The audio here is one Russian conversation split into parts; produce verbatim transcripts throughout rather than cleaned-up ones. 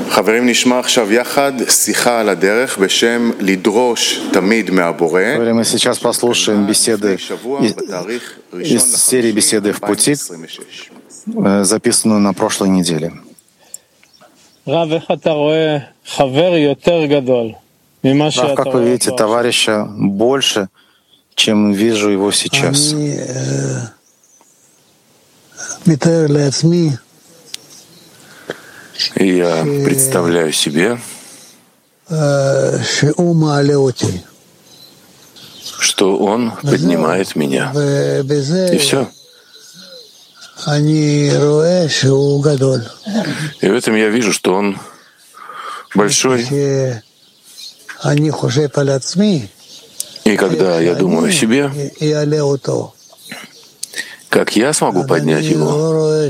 חברים, נשמע עכשיו יחד שיחה על הדרך בשם לדרוש תמיד מהבורא. Мы сейчас послушаем беседы из, из серии «Беседы в пути», записанную на прошлой неделе. Рав, как вы видите товарища больше, чем вижу его сейчас? Я представляю себе, что он поднимает меня. И все. И в этом я вижу, что он большой. И когда я думаю о себе, как я смогу поднять его,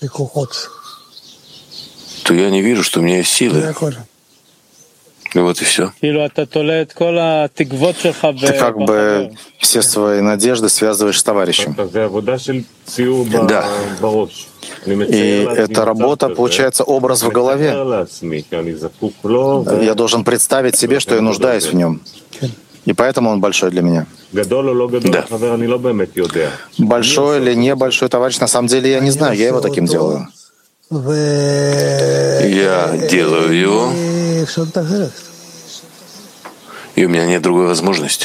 то я не вижу, что у меня есть силы. И вот и все. Ты как бы все свои надежды связываешь с товарищем. Да. И эта работа, получается, образ в голове. Я должен представить себе, что я нуждаюсь в нем. И поэтому он большой для меня. Да. Большой или небольшой товарищ, на самом деле я не знаю, я его таким делаю. Я делаю его, и у меня нет другой возможности.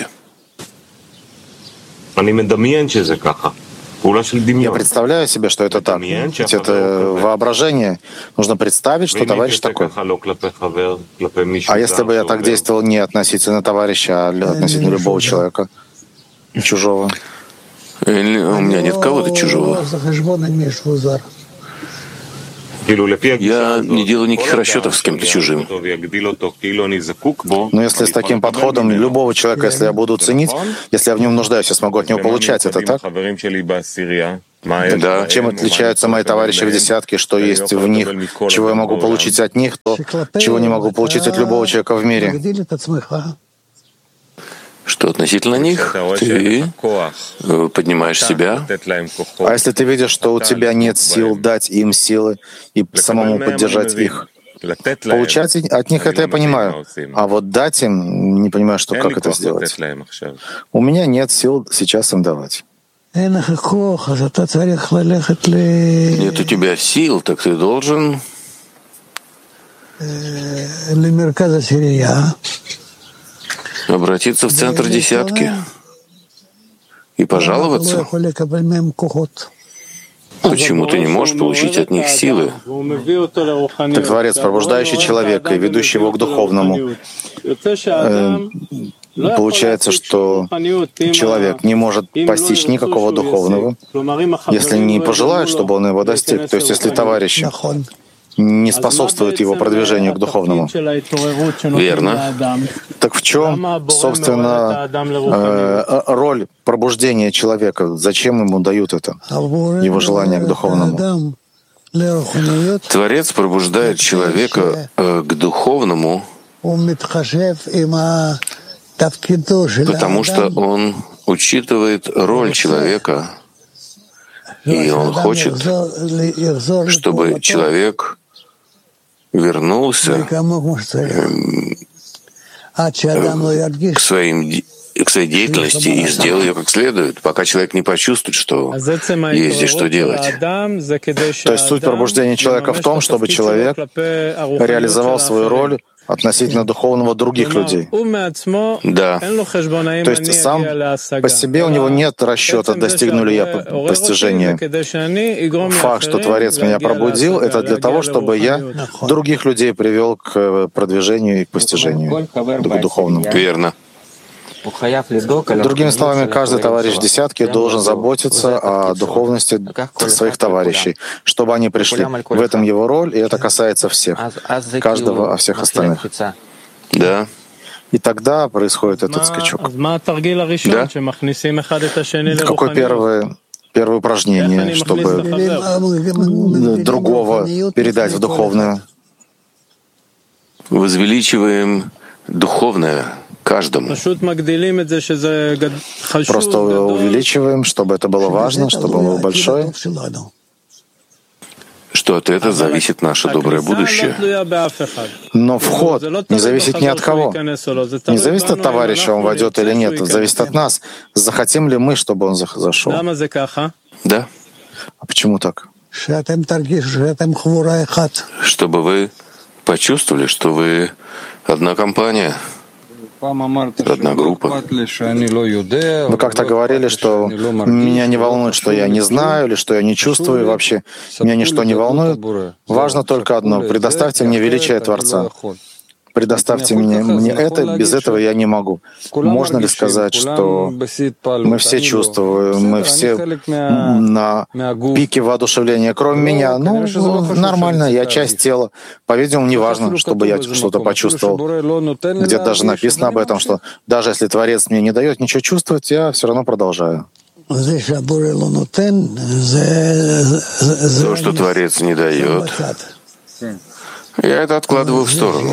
Я представляю себе, что это так. Ведь это воображение. Нужно представить, что товарищ такой. А если бы я так действовал не относительно товарища, а относительно любого человека, чужого? У меня нет кого-то чужого. Я не делаю никаких расчетов с кем-то чужим. Но если с таким подходом любого человека, если я буду ценить, если я в нем нуждаюсь, я смогу от него получать, это так? Да. Чем отличаются мои товарищи в десятке, что есть в них, чего я могу получить от них, то чего не могу получить от любого человека в мире? Что относительно них, ты поднимаешь себя. А если ты видишь, что у тебя нет сил дать им силы и самому поддержать их? Получать от них это я понимаю, а вот дать им не понимаю, что, как это сделать. У меня нет сил сейчас им давать. Нет у тебя сил, так ты должен обратиться в центр десятки и пожаловаться. Почему ты не можешь получить от них силы? Так Творец, пробуждающий человека и ведущий его к духовному. Э, получается, что человек не может постичь никакого духовного, если не пожелает, чтобы он его достиг. То есть, если товарищи не способствует его продвижению к духовному. Верно. Так в чем, собственно, э, роль пробуждения человека? Зачем ему дают это, его желание к духовному? Творец пробуждает человека э, к духовному, потому что он учитывает роль человека, и он хочет, чтобы человек вернулся к, к, своим, к своей деятельности и сделал ее как следует, пока человек не почувствует, что есть здесь что делать. То есть суть пробуждения человека в том, чтобы человек реализовал свою роль относительно духовного других людей. Да. То есть сам по себе у него нет расчета, достигну ли я постижения. Факт, что Творец меня пробудил, это для того, чтобы я других людей привел к продвижению и к постижению, к духовному. Верно. Другими словами, каждый товарищ в десятке должен заботиться о духовности своих товарищей, чтобы они пришли. В этом его роль, и это касается всех, каждого, о всех остальных. Да. И тогда происходит этот скачок. Да. Какое первое, первое упражнение, чтобы другого передать в духовное? Возвеличиваем духовное каждому. Просто увеличиваем, чтобы это было важно, чтобы было большое. что от этого зависит наше доброе будущее. Но вход не зависит ни от кого. Не зависит от товарища, он войдет или нет. Это зависит от нас. Захотим ли мы, чтобы он зашел? Да. А почему так? Чтобы вы почувствовали, что вы одна компания, одна группа. Вы как-то говорили, что меня не волнует, что я не знаю или что я не чувствую вообще. Меня ничто не волнует. Важно только одно — предоставьте мне величие Творца. Предоставьте мне, мне это, без этого я не могу. Можно ли сказать, что мы все чувствуем, мы все на пике воодушевления, кроме меня? Ну, нормально, я часть тела. По-видимому, не важно, чтобы я что-то почувствовал. Где-то даже написано об этом, что даже если Творец мне не дает ничего чувствовать, я все равно продолжаю. То, что Творец не дает, я это откладываю в сторону.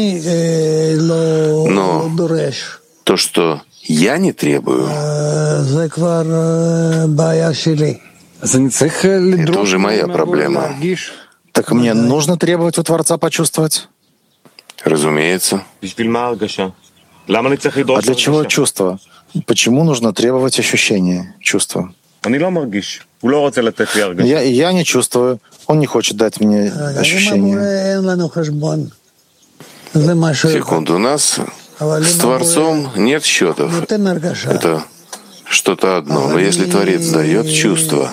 Но то, что я не требую, это уже моя проблема. Так мне нужно требовать у Творца почувствовать? Разумеется. А для чего чувство? Почему нужно требовать ощущения, чувства? Я, я не чувствую. Он не хочет дать мне ощущения. Секунду, у нас с Творцом нет счетов. Это что-то одно. Но если Творец дает чувство,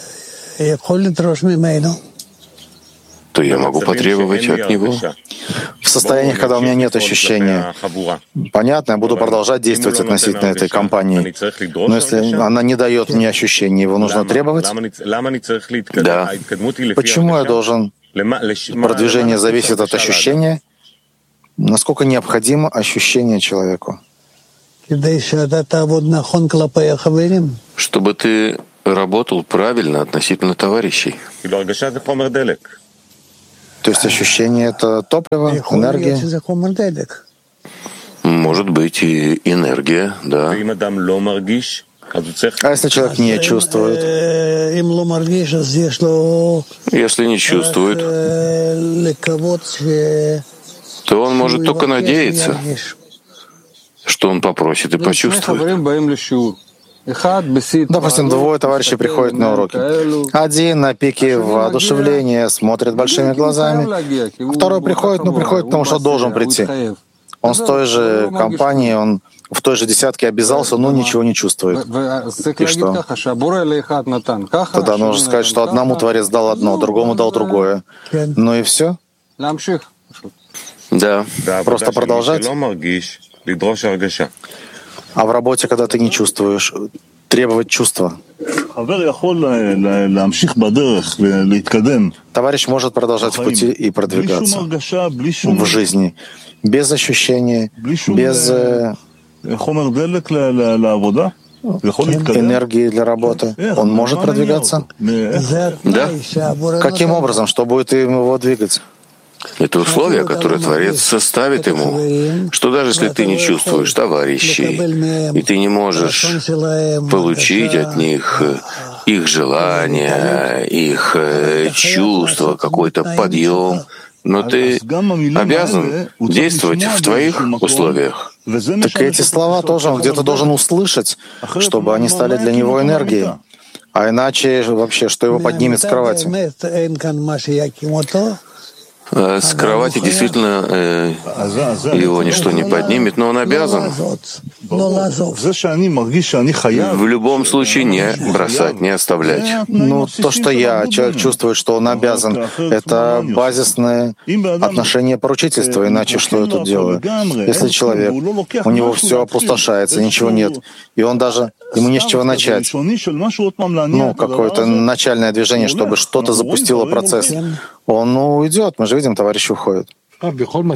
то я могу потребовать от него. В состояниях, когда у меня нет ощущения, понятно, я буду продолжать действовать относительно этой компании. Но если она не дает мне ощущения, его нужно требовать? Да. Почему я должен? Продвижение зависит от ощущения. Насколько необходимо ощущение человеку? Чтобы ты работал правильно относительно товарищей. То есть ощущение — это топливо, энергия? Может быть и энергия, да. А если человек не чувствует? Если не чувствует, то он может только надеяться, что он попросит и почувствует. Допустим, двое товарищей приходят на уроки. Один на пике воодушевления, смотрит большими глазами. Второй приходит, ну, приходит, потому что должен прийти. Он с той же компании, он в той же десятке обязался, но ничего не чувствует. И что? Тогда нужно сказать, что одному Творец дал одно, другому дал другое. Ну и все? Да. Просто продолжать? А в работе, когда ты не чувствуешь, требовать чувства. Товарищ может продолжать в пути и продвигаться в жизни без ощущения, без энергии для работы. Он может продвигаться? Да. Каким образом? Что будет его двигать? Это условие, которое Творец составит ему, что даже если ты не чувствуешь товарищей, и ты не можешь получить от них их желания, их чувства, какой-то подъем, но ты обязан действовать в твоих условиях. Так эти слова тоже он где-то должен услышать, чтобы они стали для него энергией. А иначе вообще, что его поднимет с кровати? С кровати действительно э, его ничто не поднимет, но он обязан в любом случае не бросать, не оставлять. Ну, то, что я, человек чувствует, что он обязан, это базисное отношение поручительства, иначе что я тут делаю? Если человек, у него все опустошается, ничего нет, и он даже, ему не с чего начать, ну, какое-то начальное движение, чтобы что-то запустило процесс, он ну, уйдет, мы же видим, товарищи уходят. Да.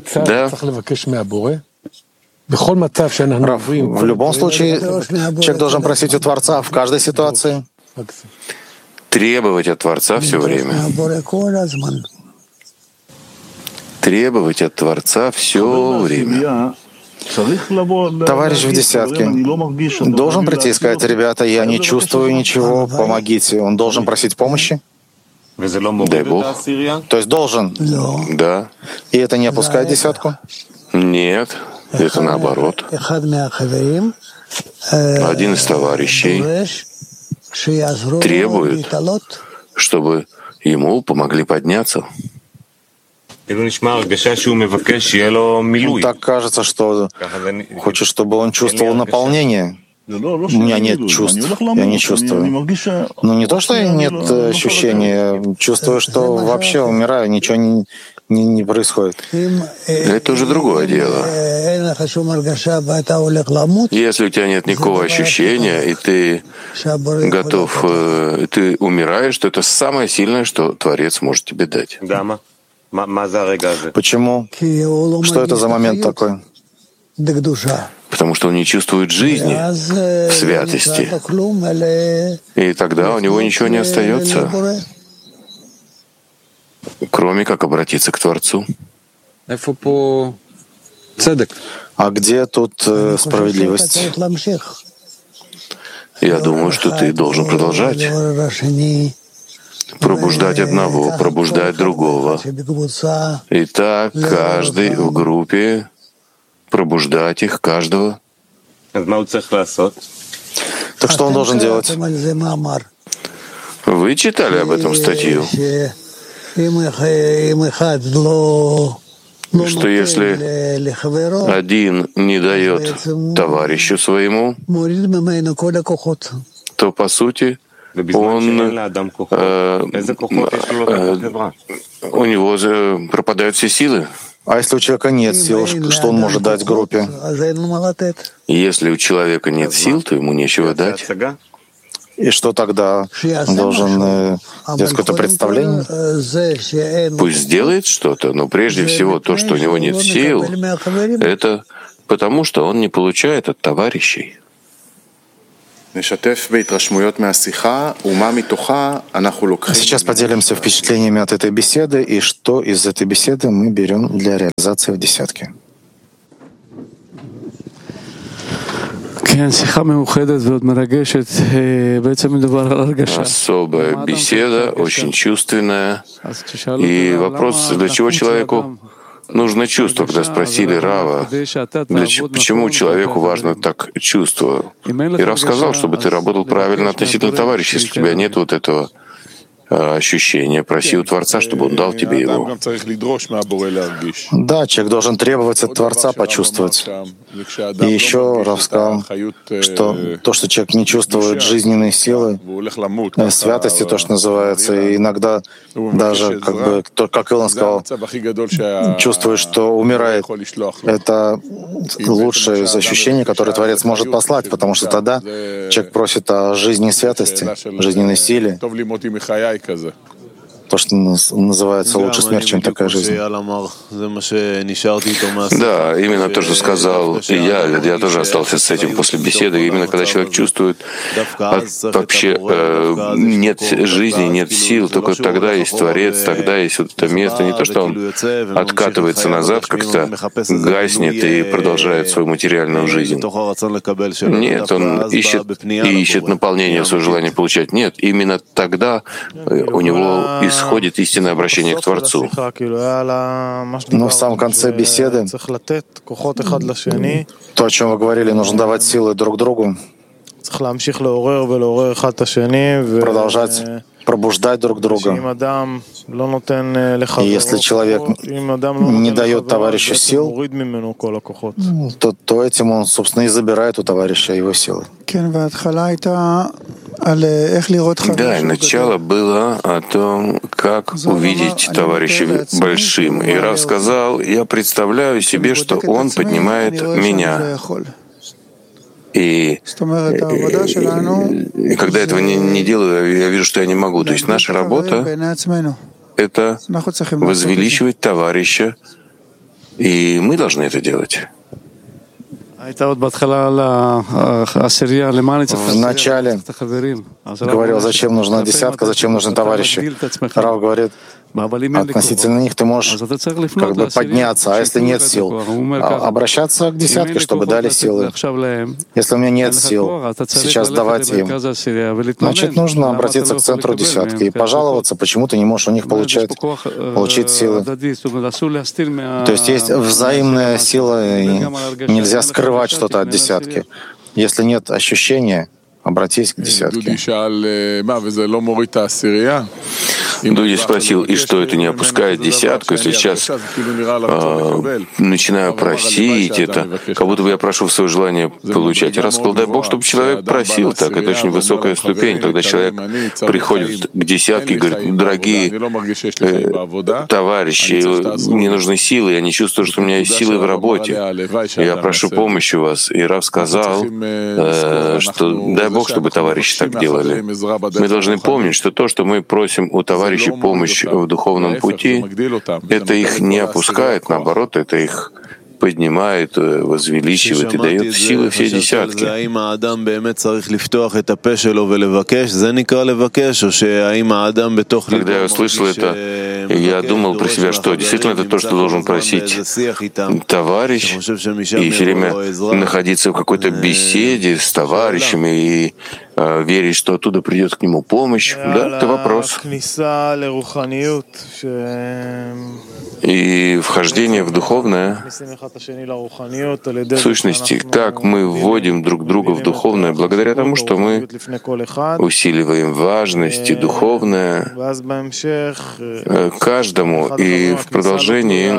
Рав, в любом случае, человек должен просить у Творца в каждой ситуации. Требовать от Творца все время. Требовать от Творца все время. Товарищ в десятке должен прийти и сказать: ребята, я не чувствую ничего, помогите. Он должен просить помощи? Дай Бог. То есть должен? Да. И это не опускает десятку? Нет, это наоборот. Один из товарищей требует, чтобы ему помогли подняться. Так кажется, что хочет, чтобы он чувствовал наполнение. У меня нет чувств, я не чувствую. Ну не то, что нет ощущения, чувствую, что вообще умираю, ничего не, не, не происходит. Это уже другое дело. Если у тебя нет никакого ощущения, и ты готов, ты умираешь, то это самое сильное, что Творец может тебе дать. Почему? Что это за момент такой? Потому что он не чувствует жизни в святости. И тогда у него ничего не остается, кроме как обратиться к Творцу. А где тут э, справедливость? Я думаю, что ты должен продолжать. Пробуждать одного, пробуждать другого. И так каждый в группе, пробуждать их, каждого. Так что он должен делать? Вы читали об этом статью? Что если один не дает товарищу своему, то, по сути, он, э, э, у него пропадают все силы. А если у человека нет сил, что он может дать группе? Если у человека нет сил, то ему нечего дать. И что тогда? Он должен э, сделать какое-то представление? Пусть сделает что-то, но прежде всего то, что у него нет сил, это потому, что он не получает от товарищей. Сейчас поделимся впечатлениями от этой беседы и что из этой беседы мы берем для реализации в десятке. Особая беседа, очень чувственная. И вопрос, для чего человеку нужно чувство, когда спросили Рава, для, почему человеку важно так чувство. И Рав сказал, чтобы ты работал правильно относительно товарища. Если у тебя нет вот этого ощущение, проси у Творца, чтобы Он дал тебе его. Да, человек должен требовать от Творца почувствовать. И еще Рав сказал, что то, что человек не чувствует жизненной силы, святости, то, что называется, и иногда даже, как бы, как Илон сказал, чувствует, что умирает. Это лучшее из ощущений, которое Творец может послать, потому что тогда человек просит о жизни святости, жизненной силе. То, что называется лучше смерть, чем такая жизнь. Да, именно то, что сказал и я, я тоже остался с этим после беседы. Именно когда человек чувствует от, вообще э, нет жизни, нет сил, только тогда есть Творец, тогда есть вот это место, не то, что он откатывается назад, как-то гаснет и продолжает свою материальную жизнь. Нет, он ищет и ищет наполнение, свое желание получать. Нет, именно тогда у него исходит истинное обращение к Творцу. Но в самом конце беседы, то, о чем вы говорили, нужно давать силы друг другу, продолжать пробуждать друг друга. И если человек не дает товарищу сил, то, то этим он, собственно, и забирает у товарища его силы. Да, и начало было о том, как увидеть товарища большим. И Рав сказал, я представляю себе, что он поднимает меня. И, и, и когда этого не, не делаю, я вижу, что я не могу. То есть наша работа — это возвеличивать товарища, и мы должны это делать. В начале говорил, зачем нужна десятка, зачем нужны товарищи. Рав говорит, относительно них ты можешь как бы подняться, а если нет сил, обращаться к десятке, чтобы дали силы. Если у меня нет сил сейчас давать им, значит, нужно обратиться к центру десятки и пожаловаться, почему ты не можешь у них получать, получить силы. То есть есть взаимная сила, и нельзя скрывать что-то от десятки. Если нет ощущения, обратись к десятке. Дуди спросил, и что это не опускает десятку, если сейчас э, начинаю просить это, как будто бы я прошу свое желание получать. Я рассказал, дай Бог, чтобы человек просил так. Это очень высокая ступень, когда человек приходит к десятке и говорит, дорогие э, товарищи, мне нужны силы, я не чувствую, что у меня есть силы в работе. Я прошу помощи у вас. И Рав сказал, э, что дай Бог, чтобы товарищи так делали. Мы должны помнить, что то, что мы просим у товарищей, помощь в духовном пути, это их не опускает, наоборот, это их поднимает, возвеличивает и дает силы все десятки. Когда я услышал это, я думал про себя, что действительно это то, что должен просить товарищ, и все время находиться в какой-то беседе с товарищами и э, верить, что оттуда придет к нему помощь. Да, это вопрос. И вхождение в духовное, в сущности, как мы вводим друг друга в духовное, благодаря тому, что мы усиливаем важность и духовное каждому. И в продолжении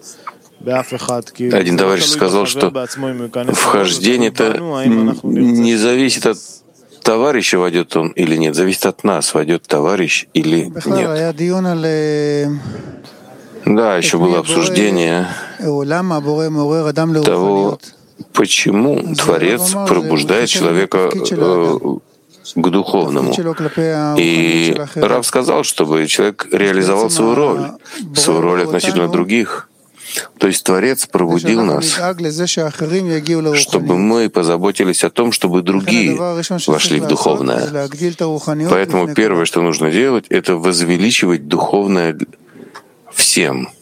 один товарищ сказал, что вхождение это не зависит от товарища, войдет он или нет, зависит от нас, войдет товарищ или нет. Да, еще было обсуждение того, почему Творец пробуждает человека э, к духовному. И Рав сказал, чтобы человек реализовал свою роль, свою роль относительно других. То есть Творец пробудил нас, чтобы мы позаботились о том, чтобы другие вошли в духовное. Поэтому первое, что нужно делать, это возвеличивать духовное всем.